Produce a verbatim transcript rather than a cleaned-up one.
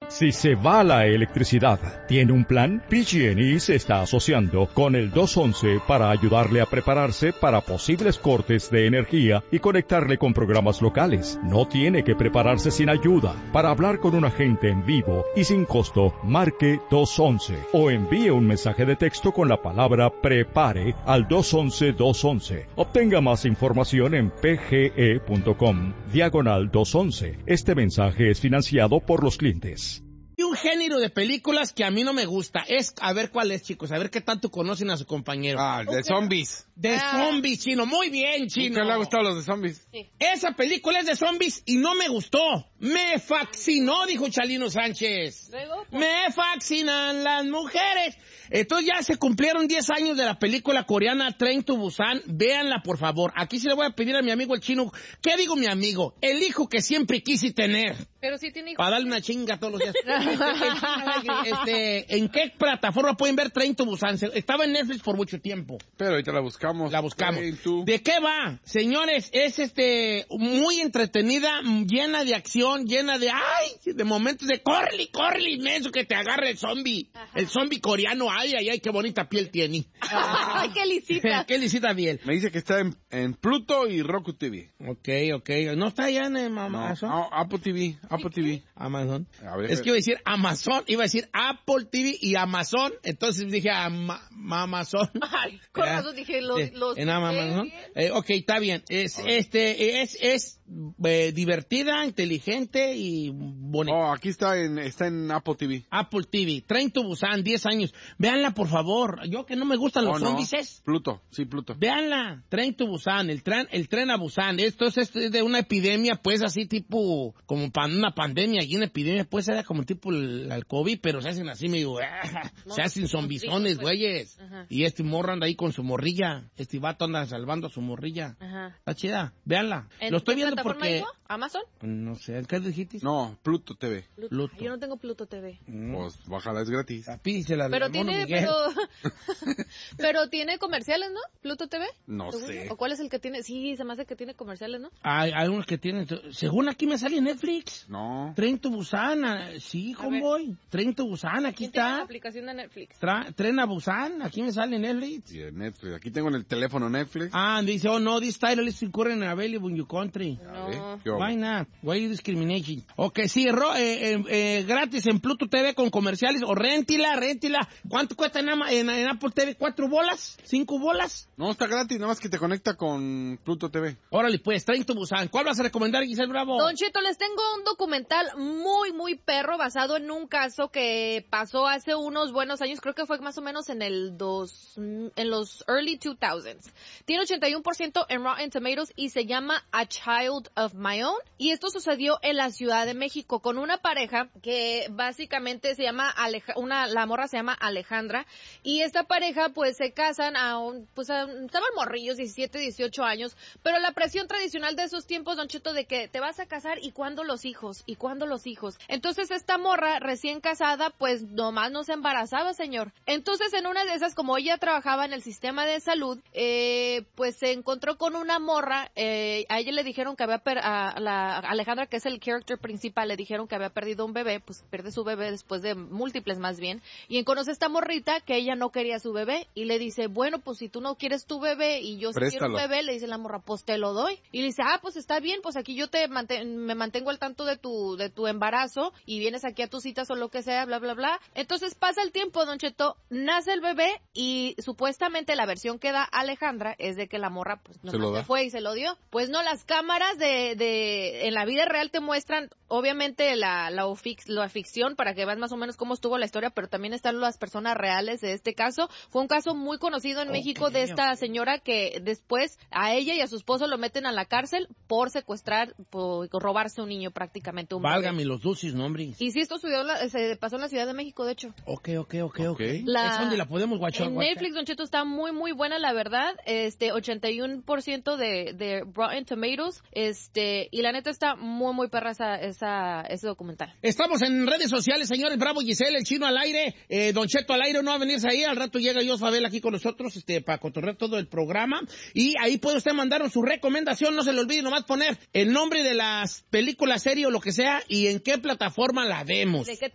Si se va la electricidad, ¿tiene un plan? P G and E se está asociando con el dos once para ayudarle a prepararse para posibles cortes de energía y conectarle con programas locales. No tiene que prepararse sin ayuda. Para hablar con un agente en vivo y sin costo, marque dos once o envíe un mensaje de texto con la palabra PREPARE al dos once dos once. Obtenga más información en pge.com diagonal dos once. Este mensaje es financiado por los clientes. Hay un género de películas que a mí no me gusta. Es, a ver cuál es, chicos, a ver qué tanto conocen a su compañero. Ah, de okay. zombies. De ah. zombies, Chino. Muy bien, Chino. ¿Qué le ha gustado los de zombies? Sí. Esa película es de zombies y no me gustó. Me fascinó, dijo Chalino Sánchez. ¿Luego? Me fascinan las mujeres. Entonces ya se cumplieron diez años de la película coreana Train to Busan. Véanla, por favor. Aquí sí le voy a pedir a mi amigo el Chino. ¿Qué digo, mi amigo? El hijo que siempre quise tener. Pero sí tiene hijos. Para darle una chinga todos los días. este, este, ¿En qué plataforma pueden ver Train to Busan? Estaba en Netflix por mucho tiempo. Pero ahorita la buscamos. La buscamos. ¿De qué va? Señores, es este muy entretenida, llena de acción, llena de ay, de momentos de corre, corre, inmenso que te agarre el zombie. Ajá. El zombie coreano, ay, ay, ay, qué bonita piel tiene. Ay, qué lisita. Qué lisita piel. Me dice que está en, en Pluto y Roku T V. Ok, ok. ¿No está allá en Amazon? No, no, Apple T V, Apple T V. Amazon. A ver, es que iba a decir Amazon, iba a decir Apple T V y Amazon, entonces dije Ama, Amazon. Ay, con razón dije los... Eh, los en Amazon. Eh, ok, está bien. Es, este, es, es eh, divertida, inteligente y bonita. Oh, aquí está en, está en Apple T V. Apple T V. Train to Busan, diez años. Véanla, por favor. Yo que no me gustan los oh, zombies. No. Pluto, sí, Pluto. Véanla. Train to Busan, el tren, el tren a Busan. Esto es, es de una epidemia, pues, así tipo, como pan, una pandemia y una epidemia, pues, era como tipo el, el COVID, pero se hacen así medio, ah, no, se hacen zombizones, güeyes. Pues. Y este morro anda ahí con su morrilla. Este vato anda salvando a su morrilla. Ajá. Está chida. Véanla. Lo estoy viendo porque... Dijo? ¿Amazon? No sé, ¿qué dijiste? No, Pluto T V. Pluto. Pluto. Yo no tengo Pluto T V. Pues bájala, es gratis. Pídisela. Pero tiene, pero... pero tiene comerciales, ¿no? Pluto T V. No sé. ¿O cuál es el que tiene? Sí, se me hace que tiene comerciales, ¿no? Hay, hay unos que tienen... Según aquí me sale Netflix. No. Train to Busan. Sí, homeboy. Train to Busan, aquí está. Tiene la aplicación de Netflix. Tra Tren a Busan, aquí me sale Netflix. Sí, Netflix. Aquí tengo en el teléfono Netflix. Ah, dice, oh no, this title is currently available in your country. No. Why not? Why you discrimination? Ok, sí, ro, eh, eh, eh, gratis en Pluto T V con comerciales, o rentila, rentila. ¿Cuánto cuesta en, en, en Apple T V? ¿Cuatro bolas? ¿Cinco bolas? No, está gratis, nada más que te conecta con Pluto T V. Órale, pues, Train to Busan. ¿Cuál vas a recomendar, Giselle Bravo? Don Cheto, les tengo un documental muy, muy perro, basado en un caso que pasó hace unos buenos años, creo que fue más o menos en el dos, en los early two thousands. Tiene ochenta y uno por ciento en Rotten Tomatoes y se llama A Child of My Own. Y esto sucedió en la Ciudad de México con una pareja que básicamente se llama Aleja, una, la morra se llama Alejandra, y esta pareja pues se casan a un, pues a, estaban morrillos, diecisiete, dieciocho años, pero la presión tradicional de esos tiempos, Don Cheto, de que te vas a casar y cuándo los hijos, y cuándo los hijos. Entonces esta morra recién casada pues nomás no se embarazaba, señor. Entonces en una de esas, como ella trabajaba en el sistema de salud, eh, pues se encontró con una morra, eh, a ella le dijeron que había, per a la Alejandra, que es el character principal, le dijeron que había perdido un bebé, pues pierde su bebé después de múltiples más bien, y conoce a esta morrita que ella no quería su bebé, y le dice, bueno, pues si tú no quieres tu bebé y yo sí quiero un bebé, le dice la morra, pues te lo doy, y le dice, ah, pues está bien, pues aquí yo te manten me mantengo al tanto de tu, de tu embarazo, y vienes aquí a tus citas o lo que sea, bla, bla, bla. Entonces pasa el tiempo, Don Cheto, nace el bebé, y supuestamente la versión que da Alejandra es de que la morra, pues no se fue y se lo dio. Pues no, las cámaras de, de, en la vida real te muestran, obviamente, la, la, fix, la ficción, para que veas más o menos cómo estuvo la historia, pero también están las personas reales de este caso. Fue un caso muy conocido en okay, México de esta okay. señora que después a ella y a su esposo lo meten a la cárcel por secuestrar, por robarse un niño prácticamente. Un Válgame bebé. Los dulces nombres. Y sí, esto sucedió, se pasó en la Ciudad de México, de hecho. Ok, ok, ok, ok. La, ¿es donde la podemos watchar? En Netflix, Don Cheto, está muy, muy buena, la verdad. Este, ochenta y uno por ciento de, de Rotten Tomatoes. Este, y la neta está muy, muy perra esa, esa, ese documental. Estamos en redes sociales, señores. Bravo, Giselle, el Chino al aire, eh, Don Cheto al aire, no va a venirse ahí. Al rato llega Josfabel aquí con nosotros, este, para cotorrear todo el programa. Y ahí puede usted mandarnos su recomendación. No se le olvide nomás poner el nombre de las películas, serie o lo que sea y en qué plataforma la vemos. ¿De qué